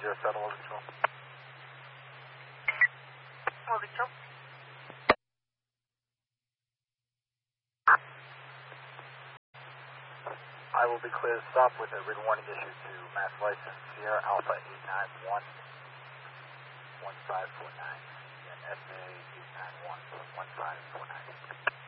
07, Will Control. Will Control. I will be clear to stop with a written warning issued to Mass License Sierra Alpha 891 1549 and SA 891 1549.